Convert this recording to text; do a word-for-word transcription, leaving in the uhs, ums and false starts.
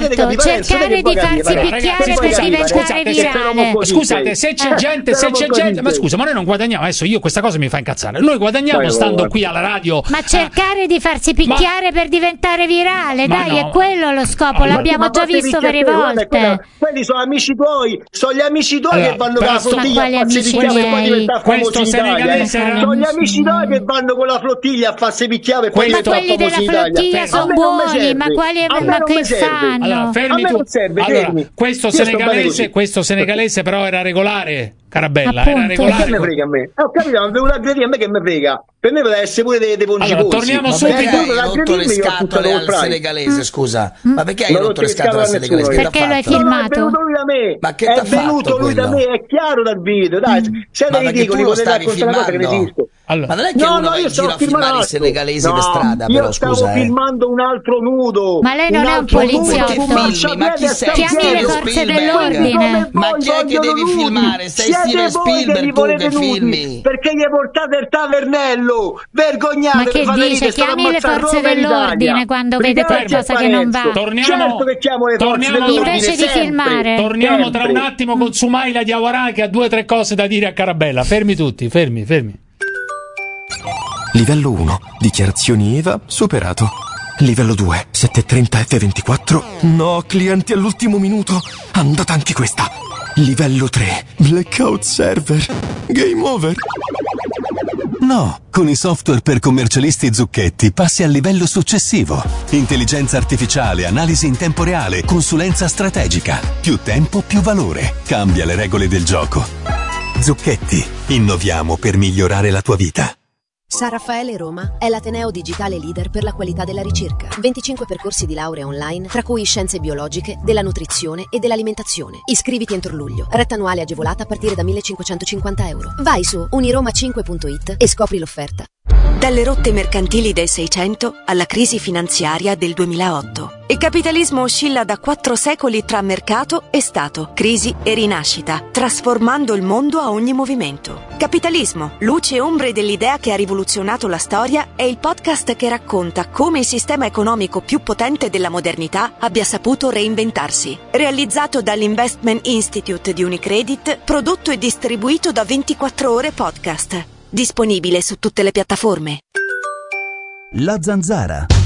Certo, cercare di farsi picchiare per diventare virale. Scusate, se c'è gente, se c'è gente, ma scusa, ma noi non guadagniamo. Adesso io questa cosa mi fa incazzare. Noi guadagniamo stando qui alla radio. Ma cercare di farsi picchiare per diventare virale, dai, è quello lo scopo, l'abbiamo già visto varie volte. Quelli sono amici tuoi, sono gli amici tuoi che vanno con la flottiglia a farsi picchiare per poi diventare famosi in Italia. Sono gli amici tuoi che vanno con la flottiglia a farsi picchiare per poi diventare famosi in Italia. Ma quelli della flottiglia sono buoni, ma quali ma che fanno? Allora, fermi tu. Allora, questo senegalese, questo senegalese però era regolare, Carabella, era regolare. Che me frega a me? Ho capito, ma venuto a aggredire a me, che me frega? Per me poteva essere pure dei, dei pongicosi. Allora, torniamo subito. Hai rotto le scatole al senegalese, scusa. Ma perché hai rotto le scatole al senegalese? Perché lo hai filmato? No, è venuto lui da me. Ma che è venuto lui da me, è chiaro dal video. Dai, siete ridicoli, potete raccontare una cosa che ne esisto. Allora. Ma non è che no, uno no, io gira a filmare i senegalesi no, per strada, io però stavo scusa, filmando un altro nudo. Ma lei non un è un poliziotto. Filmi, ma chi sei? Chiami le forze dell'ordine. Ma chi è che devi nudi. filmare? Sei Steven Spielberg tu che filmi? Perché gli portate il tavernello? Vergognate. Ma che dice? Chiami le forze dell'ordine quando vede qualcosa che non va. Torniamo, certo che chiamo le forze dell'ordine invece di filmare. Torniamo tra un attimo con Sumaila Diawara che ha due o tre cose da dire a Carabella. Fermi tutti, fermi, fermi. Livello uno, dichiarazioni E V A, superato. Livello due, settecentotrenta F ventiquattro. No, clienti all'ultimo minuto. Andata anche questa. Livello tre, blackout server. Game over. No, con i software per commercialisti Zucchetti passi al livello successivo. Intelligenza artificiale, analisi in tempo reale, consulenza strategica. Più tempo, più valore. Cambia le regole del gioco. Zucchetti, innoviamo per migliorare la tua vita. San Raffaele Roma è l'ateneo digitale leader per la qualità della ricerca. venticinque percorsi di laurea online, tra cui scienze biologiche, della nutrizione e dell'alimentazione. Iscriviti entro luglio. Retta annuale agevolata a partire da millecinquecentocinquanta euro. Vai su uniroma cinque punto it e scopri l'offerta. Dalle rotte mercantili del Seicento alla crisi finanziaria del duemilaotto. Il capitalismo oscilla da quattro secoli tra mercato e Stato, crisi e rinascita, trasformando il mondo a ogni movimento. Capitalismo, luce e ombre dell'idea che ha rivoluzionato la storia, è il podcast che racconta come il sistema economico più potente della modernità abbia saputo reinventarsi. Realizzato dall'Investment Institute di Unicredit, prodotto e distribuito da ventiquattro ore podcast. Disponibile su tutte le piattaforme. La Zanzara.